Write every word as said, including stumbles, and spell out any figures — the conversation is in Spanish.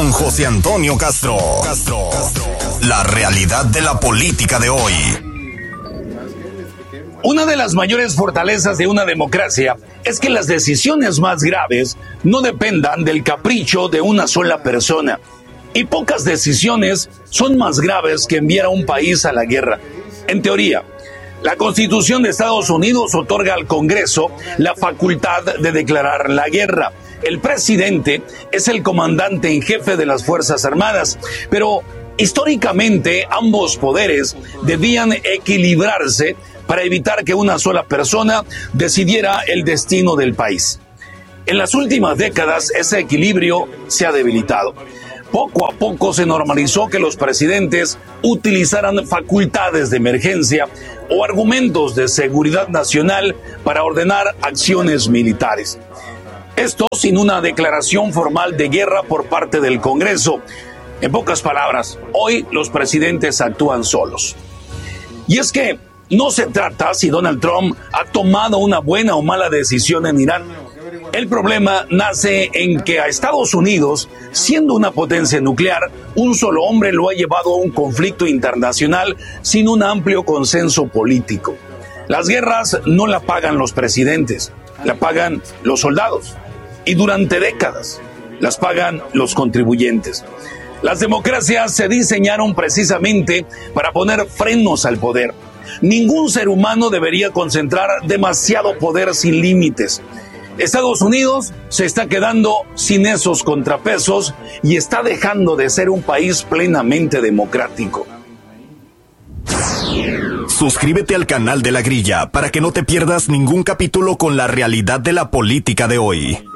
con José Antonio Castro. Castro. La realidad de la política de hoy. Una de las mayores fortalezas de una democracia es que las decisiones más graves no dependan del capricho de una sola persona. Y pocas decisiones son más graves que enviar a un país a la guerra. En teoría, la Constitución de Estados Unidos otorga al Congreso la facultad de declarar la guerra. El presidente es el comandante en jefe de las Fuerzas Armadas, pero históricamente ambos poderes debían equilibrarse para evitar que una sola persona decidiera el destino del país. En las últimas décadas ese equilibrio se ha debilitado. Poco a poco se normalizó que los presidentes utilizaran facultades de emergencia o argumentos de seguridad nacional para ordenar acciones militares. Esto sin una declaración formal de guerra por parte del Congreso. En pocas palabras, hoy los presidentes actúan solos. Y es que no se trata si Donald Trump ha tomado una buena o mala decisión en Irán. El problema nace en que a Estados Unidos, siendo una potencia nuclear, un solo hombre lo ha llevado a un conflicto internacional sin un amplio consenso político. Las guerras no la pagan los presidentes, la pagan los soldados. Y durante décadas las pagan los contribuyentes. Las democracias se diseñaron precisamente para poner frenos al poder. Ningún ser humano debería concentrar demasiado poder sin límites. Estados Unidos se está quedando sin esos contrapesos y está dejando de ser un país plenamente democrático. Suscríbete al canal de La Grilla para que no te pierdas ningún capítulo con la realidad de la política de hoy.